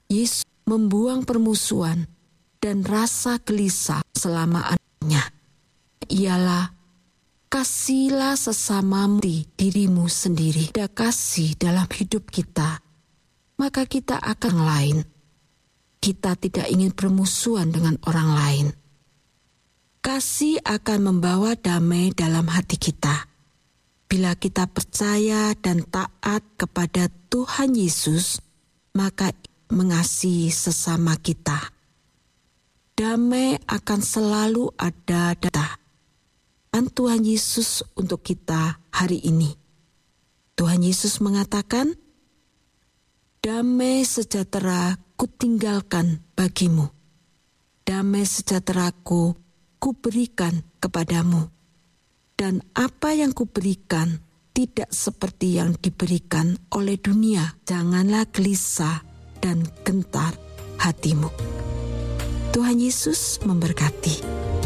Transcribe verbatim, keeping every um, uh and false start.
Yesus membuang permusuhan dan rasa gelisah selama-lamanya. Ialah kasihilah sesamamu di dirimu sendiri. Ada kasih dalam hidup kita, maka kita akan lain. Kita tidak ingin bermusuhan dengan orang lain. Kasih akan membawa damai dalam hati kita. Bila kita percaya dan taat kepada Tuhan Yesus, maka mengasihi sesama kita. Damai akan selalu ada dan Tuhan Yesus untuk kita hari ini. Tuhan Yesus mengatakan, damai sejahtera kutinggalkan bagimu. Damai sejahteraku kuberikan kepadamu. Dan apa yang kuberikan tidak seperti yang diberikan oleh dunia. Janganlah gelisah dan gentar hatimu. Tuhan Yesus memberkati.